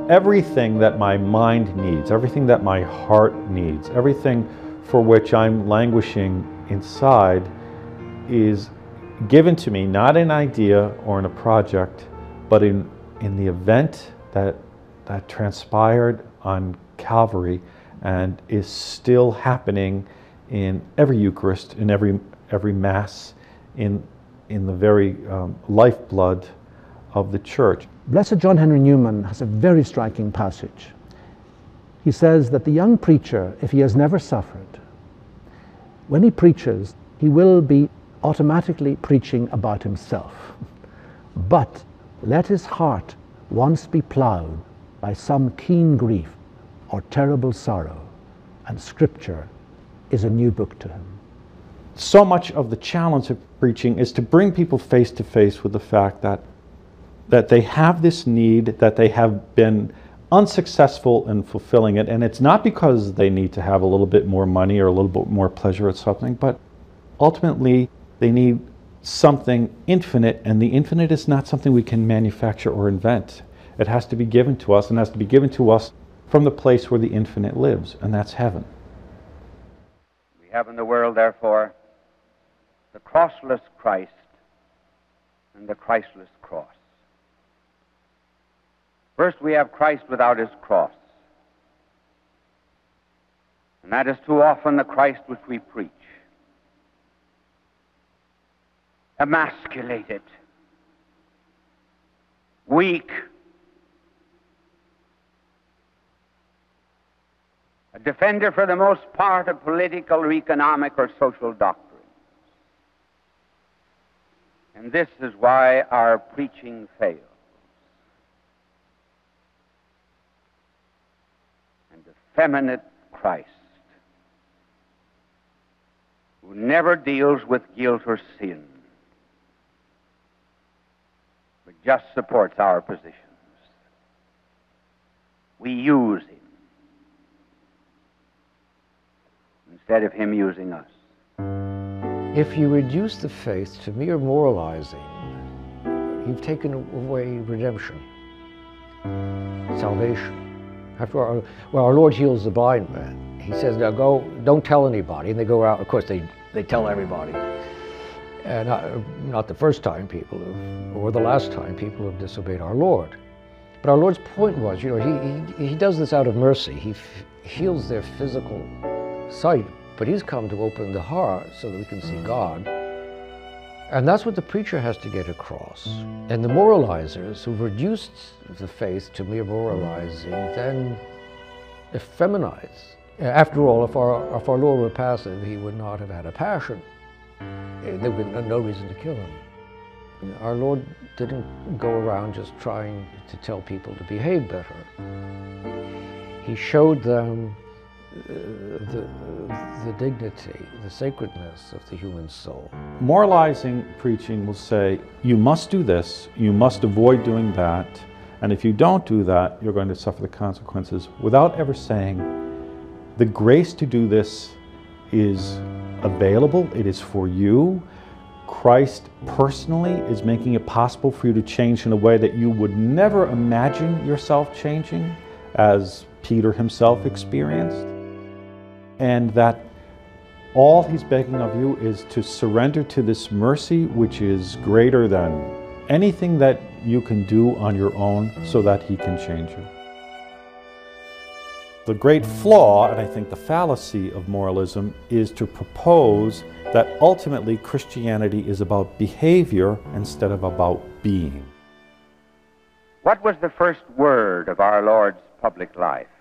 everything that my mind needs, everything that my heart needs, everything for which I'm languishing inside is given to me, not in idea or in a project, but in the event that transpired on Calvary and is still happening in every Eucharist, in every Mass, in the very lifeblood of the Church. Blessed John Henry Newman has a very striking passage. He says that the young preacher, if he has never suffered, when he preaches, he will be automatically preaching about himself. But let his heart once be ploughed by some keen grief or terrible sorrow, and Scripture is a new book to him. So much of the challenge of preaching is to bring people face to face with the fact that they have this need, that they have been unsuccessful in fulfilling it, and it's not because they need to have a little bit more money or a little bit more pleasure at something, but ultimately they need something infinite, and the infinite is not something we can manufacture or invent. It has to be given to us, and has to be given to us from the place where the infinite lives, and that's heaven. We have in the world, therefore, the crossless Christ and the Christless cross. First, we have Christ without his cross. And that is too often the Christ which we preach. Emasculated, weak, a defender for the most part of political or economic or social doctrines. And this is why our preaching fails. And effeminate Christ, who never deals with guilt or sin, but just supports our positions. We use him instead of him using us. If you reduce the faith to mere moralizing, you've taken away redemption, salvation. After our Lord heals the blind man. He says, now go, don't tell anybody. And they go out, of course they tell everybody. And not the first time people have, or the last time people have disobeyed our Lord. But our Lord's point was, you know, he does this out of mercy. He heals their physical sight, but he's come to open the heart so that we can see God. And that's what the preacher has to get across. And the moralizers who've reduced the faith to mere moralizing then effeminize. After all, if our Lord were passive, he would not have had a passion. There would be no reason to kill him. Our Lord didn't go around just trying to tell people to behave better. He showed them the dignity, the sacredness of the human soul. Moralizing preaching will say, you must do this, you must avoid doing that, and if you don't do that, you're going to suffer the consequences, without ever saying, the grace to do this is available, it is for you. Christ personally is making it possible for you to change in a way that you would never imagine yourself changing, as Peter himself experienced. And that all he's begging of you is to surrender to this mercy which is greater than anything that you can do on your own, so that he can change you. The great flaw, and I think the fallacy of moralism, is to propose that ultimately Christianity is about behavior instead of about being. What was the first word of our Lord's public life?